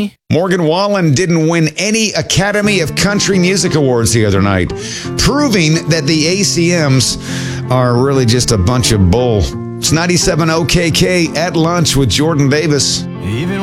Really? Morgan Wallen didn't win any Academy of Country Music Awards the other night, proving that the ACMs are really just a bunch of bull. It's 97 OKK at lunch with Jordan Davis. Even